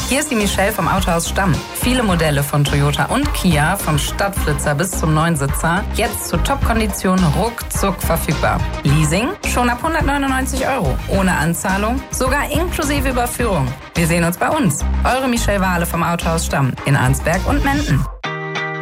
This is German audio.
Hier ist die Michelle vom Autohaus Stamm. Viele Modelle von Toyota und Kia, vom Stadtflitzer bis zum Neunsitzer, jetzt zu Top-Konditionen ruckzuck verfügbar. Leasing schon ab 199 €, ohne Anzahlung, sogar inklusive Überführung. Wir sehen uns bei uns. Eure Michelle Wahle vom Autohaus Stamm in Arnsberg und Menden.